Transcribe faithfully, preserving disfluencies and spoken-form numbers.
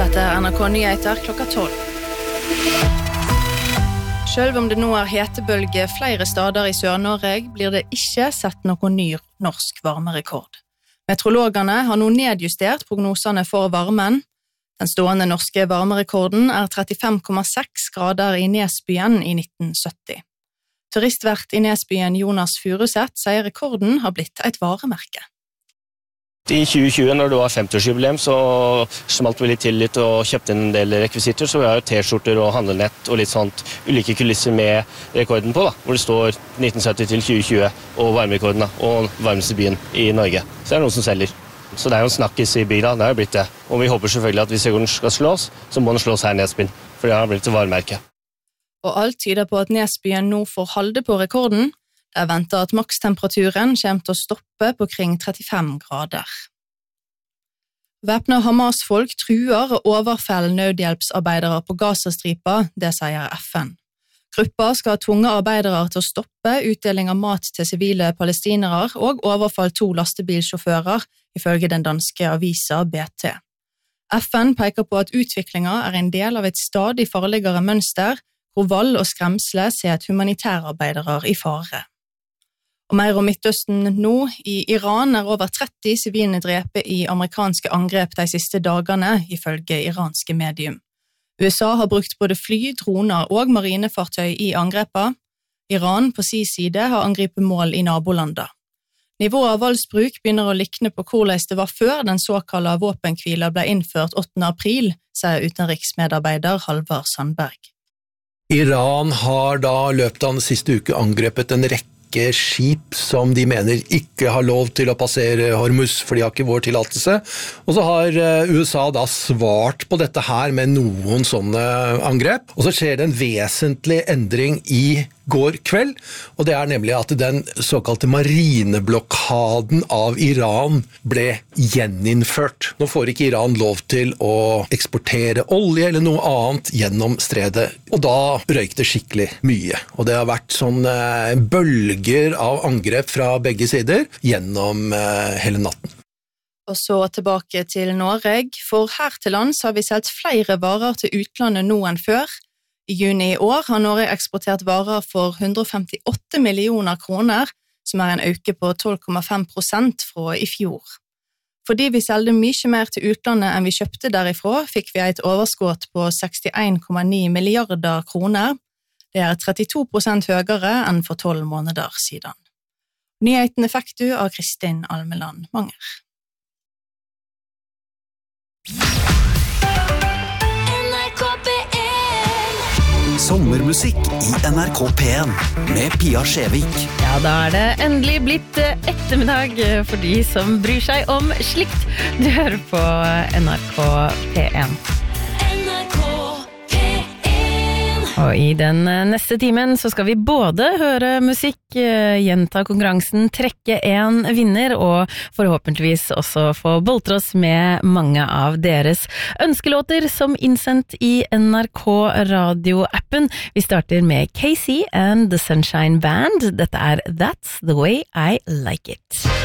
Dette er N R K Nyheter klokka tolv. Selv om det nå er hetebølge flere steder i Sør-Norge, blir det ikke sett noen ny norsk varmerekord. Meteorologene har nå nedjustert prognosene for varmen. Den stående norske varmerekorden er trettifem komma seks grader i Nesbyen i nitten sytti. Turistvert i Nesbyen Jonas Furuseth sier rekorden har blitt et varemerke. I tjue tjue, når det var femti-årsjubileum, så smalt vi litt til litt og kjøpte en del rekvisitter, så vi har jo T-skjorter og handlenett og litt sånt ulike kulisser med rekorden på, da, hvor det står nitten sytti til tjue tjue og varmerekorden da, og varmeste byen i Norge. Så det er noen som selger. Så det er jo en snakkis i byen, det har jo blitt det. Og vi håper selvfølgelig at hvis rekorden skal slås, så må den slås her i Nesbyen, for det har blitt et varemerke. Og alt tyder på at Nesbyen nå får holde på rekorden. Det er ventet at makstemperaturen kommer til å stoppe på kring trettifem grader. Væpnet Hamas-folk truer og overfell nødhjelpsarbeidere på Gazastripa, det sier F N. Gruppa skal ha tvunget arbeidere til å stoppe utdeling av mat til sivile palestinere og overfall to lastebilsjåfører, ifølge den danske avisa B T. F N peker på at utviklingen er en del av et stadig farligere mønster, hvor vold og skremsle setter humanitærarbeidere i fare. Og mer om Midtøsten nå, i Iran er over tretti sivile drepe i amerikanske angrep de siste dagene, ifølge iranske medium. U S A har brukt både fly, droner og marinefartøy i angrepa. Iran på sin side har angrepet mål i nabolanda. Nivået av voldsbruk begynner å likne på hvordan det var før den såkalte våpenhvila ble innført åttende april, sier utenriksmedarbeider Halvard Sandberg. Iran har da løpet av den siste uke angrepet en rekke skip som de mener ikke har lov til å passere Hormuz, for de har ikke vår tillatelse. Og så har U S A da svart på dette her med noen sånne angrep. Og så skjer det en vesentlig endring i går kveld, og det er nemlig at den såkalte marineblokaden av Iran ble gjeninnført. Nå får ikke Iran lov til å eksportere olje eller noe annet gjennom stredet, og da røyk det skikkelig mye. Og det har vært sånne bølger av angrep fra begge sider gjennom hele natten. Og så tilbake til Norge, for her til lands har vi sett flere varer til utlandet nå enn før. I juni i år har Norge eksportert varer for hundre og femtiåtte millioner kroner, som er en øke på tolv komma fem prosent fra i fjor. Fordi vi selgte mye mer til utlandet enn vi kjøpte derifra, fikk vi et overskudd på sekstien komma ni milliarder kroner. Det er trettito prosent høyere enn for tolv måneder siden. Nyhetene fikk du av Kristin Almeland Manger. Sommermusikk i N R K P en med Pia Skjevik. Ja, da er det endelig blitt ettermiddag for de som bryr seg om slikt. Du hører på N R K P en. Og i den neste timen så skal vi både høre musikk, gjenta konkurransen, trekke en vinner, og forhåpentligvis også få boltre oss med mange av deres ønskelåter som innsendt i N R K radioappen. Vi starter med Casey and the Sunshine Band. Dette er That's the Way I Like It.